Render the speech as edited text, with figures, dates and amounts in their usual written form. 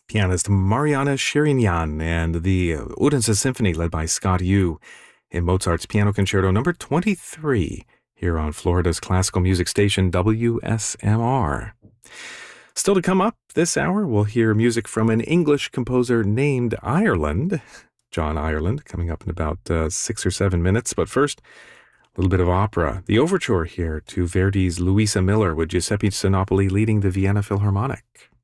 pianist Mariana Sherinian and the Odense Symphony led by Scott Yu in Mozart's Piano Concerto number 23 here on Florida's classical music station WSMR. Still to come up this hour, we'll hear music from an English composer named Ireland, John Ireland, coming up in about 6 or 7 minutes. But first, a little bit of opera. The overture here to Verdi's Luisa Miller with Giuseppe Sinopoli leading the Vienna Philharmonic.